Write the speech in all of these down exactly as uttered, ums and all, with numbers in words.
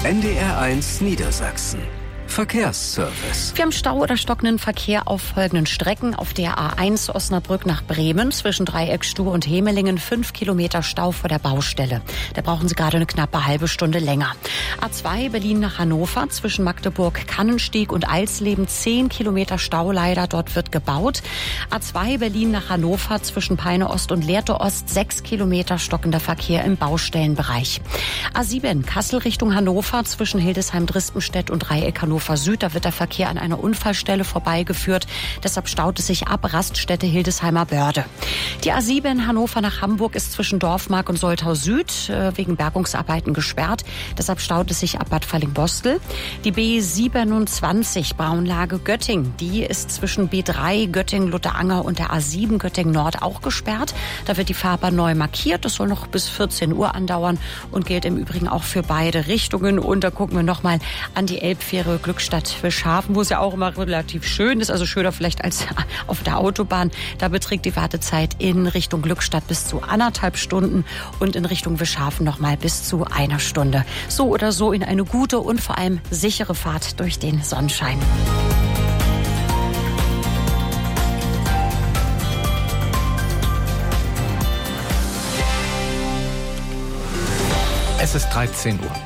N D R eins Niedersachsen. Verkehrsservice. Wir haben Stau oder stockenden Verkehr auf folgenden Strecken. Auf der A eins Osnabrück nach Bremen zwischen Dreieckstuhl und Hemelingen fünf Kilometer Stau vor der Baustelle. Da brauchen Sie gerade eine knappe halbe Stunde länger. A zwei Berlin nach Hannover zwischen Magdeburg, Kannenstieg und Alsleben zehn Kilometer Stau leider. Dort wird gebaut. A zwei Berlin nach Hannover zwischen Peine Ost und Lehrte Ost sechs Kilometer stockender Verkehr im Baustellenbereich. A sieben Kassel Richtung Hannover zwischen Hildesheim-Drispenstedt und Dreieck Hannover Süd, da wird der Verkehr an einer Unfallstelle vorbeigeführt. Deshalb staut es sich ab, Raststätte Hildesheimer Börde. Die A sieben Hannover nach Hamburg ist zwischen Dorfmark und Soltau Süd äh, wegen Bergungsarbeiten gesperrt. Deshalb staut es sich ab Bad Falling-Bostel. Die B siebenundzwanzig Braunlage Göttingen, die ist zwischen B drei Göttingen-Lutteranger und der A sieben Göttingen-Nord auch gesperrt. Da wird die Fahrbahn neu markiert. Das soll noch bis vierzehn Uhr andauern und gilt im Übrigen auch für beide Richtungen. Und da gucken wir nochmal an die Elbfähre Glückstadt-Wischhafen, wo es ja auch immer relativ schön ist, also schöner vielleicht als auf der Autobahn. Da beträgt die Wartezeit in Richtung Glückstadt bis zu anderthalb Stunden und in Richtung Wischhafen nochmal bis zu einer Stunde. So oder so in eine gute und vor allem sichere Fahrt durch den Sonnenschein. Es ist dreizehn Uhr.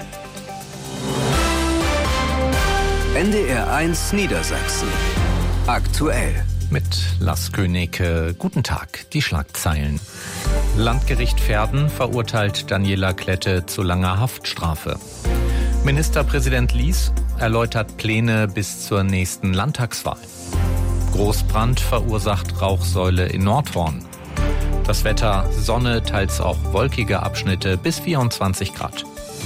N D R eins Niedersachsen. Aktuell. Mit Lars König. Guten Tag. Die Schlagzeilen. Landgericht Verden verurteilt Daniela Klette zu langer Haftstrafe. Ministerpräsident Lies erläutert Pläne bis zur nächsten Landtagswahl. Großbrand verursacht Rauchsäule in Nordhorn. Das Wetter: Sonne, teils auch wolkige Abschnitte bis vierundzwanzig Grad.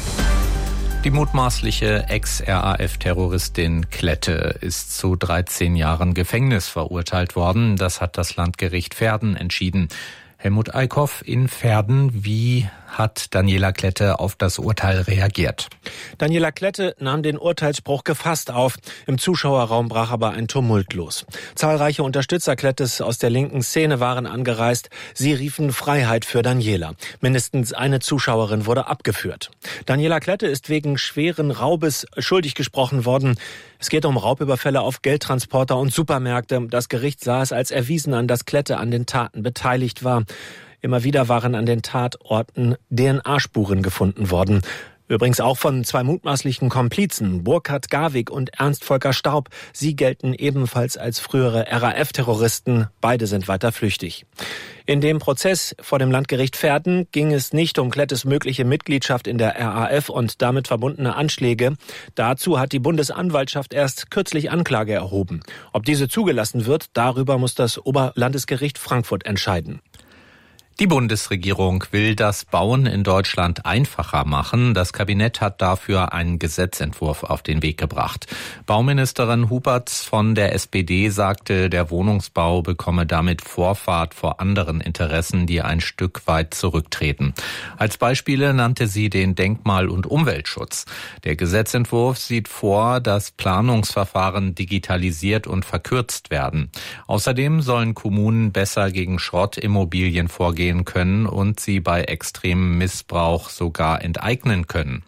Die mutmaßliche Ex-R A F-Terroristin Klette ist zu dreizehn Jahren Gefängnis verurteilt worden. Das hat das Landgericht Verden entschieden. Helmut Eickhoff in Verden. Wie hat Daniela Klette auf das Urteil reagiert? Daniela Klette nahm den Urteilsspruch gefasst auf. Im Zuschauerraum brach aber ein Tumult los. Zahlreiche Unterstützer Klettes aus der linken Szene waren angereist. Sie riefen Freiheit für Daniela. Mindestens eine Zuschauerin wurde abgeführt. Daniela Klette ist wegen schweren Raubes schuldig gesprochen worden. Es geht um Raubüberfälle auf Geldtransporter und Supermärkte. Das Gericht sah es als erwiesen an, dass Klette an den Taten beteiligt war. Immer wieder waren an den Tatorten D N A-Spuren gefunden worden. Übrigens auch von zwei mutmaßlichen Komplizen, Burkhard Garwig und Ernst Volker Staub. Sie gelten ebenfalls als frühere R A F-Terroristen. Beide sind weiter flüchtig. In dem Prozess vor dem Landgericht Verden ging es nicht um Klettes mögliche Mitgliedschaft in der R A F und damit verbundene Anschläge. Dazu hat die Bundesanwaltschaft erst kürzlich Anklage erhoben. Ob diese zugelassen wird, darüber muss das Oberlandesgericht Frankfurt entscheiden. Die Bundesregierung will das Bauen in Deutschland einfacher machen. Das Kabinett hat dafür einen Gesetzentwurf auf den Weg gebracht. Bauministerin Huberts von der S P D sagte, der Wohnungsbau bekomme damit Vorfahrt vor anderen Interessen, die ein Stück weit zurücktreten. Als Beispiele nannte sie den Denkmal- und Umweltschutz. Der Gesetzentwurf sieht vor, dass Planungsverfahren digitalisiert und verkürzt werden. Außerdem sollen Kommunen besser gegen Schrottimmobilien vorgehen können und sie bei extremem Missbrauch sogar enteignen können.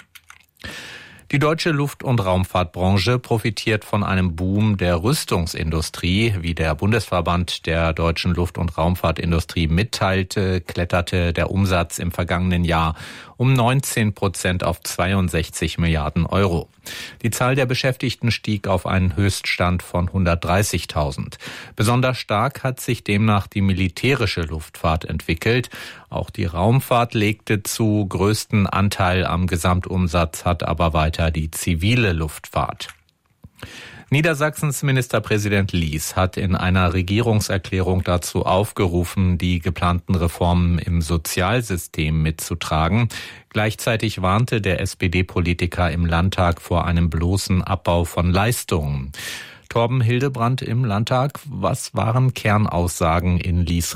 Die deutsche Luft- und Raumfahrtbranche profitiert von einem Boom der Rüstungsindustrie. Wie der Bundesverband der deutschen Luft- und Raumfahrtindustrie mitteilte, kletterte der Umsatz im vergangenen Jahr um neunzehn Prozent auf zweiundsechzig Milliarden Euro. Die Zahl der Beschäftigten stieg auf einen Höchststand von hundertdreißigtausend. Besonders stark hat sich demnach die militärische Luftfahrt entwickelt. Auch die Raumfahrt legte zu. Größten Anteil am Gesamtumsatz hat aber weiter die zivile Luftfahrt. Niedersachsens Ministerpräsident Lies hat in einer Regierungserklärung dazu aufgerufen, die geplanten Reformen im Sozialsystem mitzutragen. Gleichzeitig warnte der S P D-Politiker im Landtag vor einem bloßen Abbau von Leistungen. Torben Hildebrand im Landtag, was waren Kernaussagen in Lies' Rede?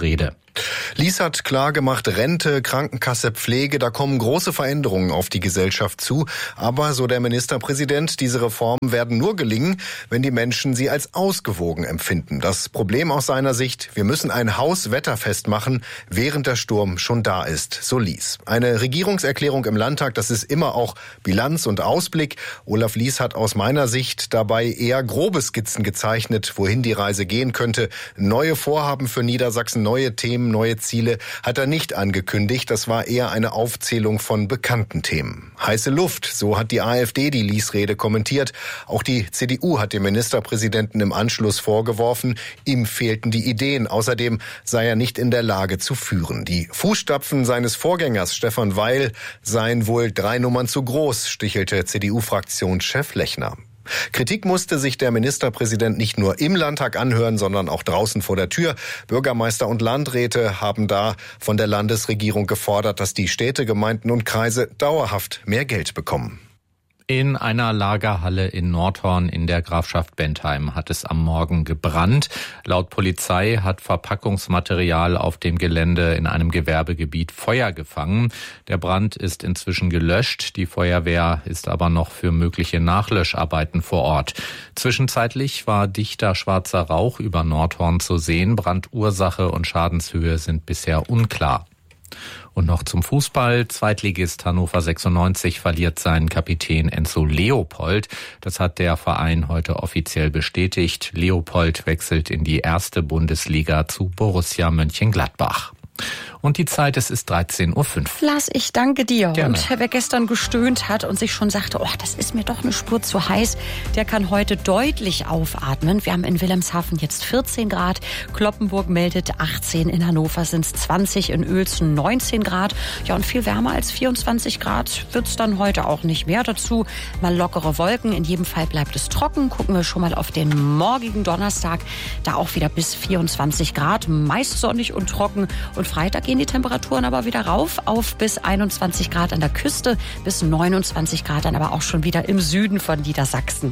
Lies hat klargemacht, Rente, Krankenkasse, Pflege, da kommen große Veränderungen auf die Gesellschaft zu. Aber, so der Ministerpräsident, diese Reformen werden nur gelingen, wenn die Menschen sie als ausgewogen empfinden. Das Problem aus seiner Sicht, wir müssen ein Haus wetterfest machen, während der Sturm schon da ist, so Lies. Eine Regierungserklärung im Landtag, das ist immer auch Bilanz und Ausblick. Olaf Lies hat aus meiner Sicht dabei eher grobe Skizzen gezeichnet, wohin die Reise gehen könnte. Neue Vorhaben für Niedersachsen, neue Themen, neue Ziele hat er nicht angekündigt. Das war eher eine Aufzählung von bekannten Themen. Heiße Luft, so hat die AfD die Lies-Rede kommentiert. Auch die C D U hat dem Ministerpräsidenten im Anschluss vorgeworfen, ihm fehlten die Ideen. Außerdem sei er nicht in der Lage zu führen. Die Fußstapfen seines Vorgängers Stefan Weil seien wohl drei Nummern zu groß, stichelte C D U-Fraktionschef Lechner. Kritik musste sich der Ministerpräsident nicht nur im Landtag anhören, sondern auch draußen vor der Tür. Bürgermeister und Landräte haben da von der Landesregierung gefordert, dass die Städte, Gemeinden und Kreise dauerhaft mehr Geld bekommen. In einer Lagerhalle in Nordhorn in der Grafschaft Bentheim hat es am Morgen gebrannt. Laut Polizei hat Verpackungsmaterial auf dem Gelände in einem Gewerbegebiet Feuer gefangen. Der Brand ist inzwischen gelöscht. Die Feuerwehr ist aber noch für mögliche Nachlöscharbeiten vor Ort. Zwischenzeitlich war dichter schwarzer Rauch über Nordhorn zu sehen. Brandursache und Schadenshöhe sind bisher unklar. Und noch zum Fußball. Zweitligist Hannover sechsundneunzig verliert seinen Kapitän Enzo Leopold. Das hat der Verein heute offiziell bestätigt. Leopold wechselt in die erste Bundesliga zu Borussia Mönchengladbach. Und die Zeit, es ist dreizehn Uhr fünf. Lars, ich danke dir. Gerne. Und wer gestern gestöhnt hat und sich schon sagte, oh, das ist mir doch eine Spur zu heiß, der kann heute deutlich aufatmen. Wir haben in Wilhelmshaven jetzt vierzehn Grad, Cloppenburg meldet achtzehn, in Hannover sind es zwanzig, in Uelzen neunzehn Grad. Ja, und viel wärmer als vierundzwanzig Grad wird's dann heute auch nicht mehr. Dazu mal lockere Wolken. In jedem Fall bleibt es trocken. Gucken wir schon mal auf den morgigen Donnerstag. Da auch wieder bis vierundzwanzig Grad, meist sonnig und trocken. Und Freitag gehen die Temperaturen aber wieder rauf auf bis einundzwanzig Grad an der Küste, bis neunundzwanzig Grad dann aber auch schon wieder im Süden von Niedersachsen.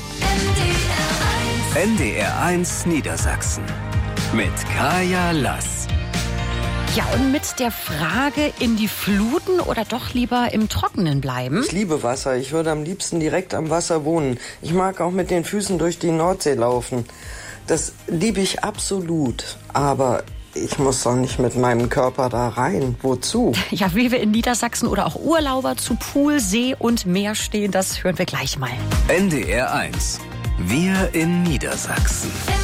N D R eins Niedersachsen mit Kaya Lass. Ja, und mit der Frage, in die Fluten oder doch lieber im Trockenen bleiben? Ich liebe Wasser. Ich würde am liebsten direkt am Wasser wohnen. Ich mag auch mit den Füßen durch die Nordsee laufen. Das liebe ich absolut. Aber ich muss doch nicht mit meinem Körper da rein. Wozu? Ja, wie wir in Niedersachsen oder auch Urlauber zu Pool, See und Meer stehen, das hören wir gleich mal. N D R eins. Wir in Niedersachsen.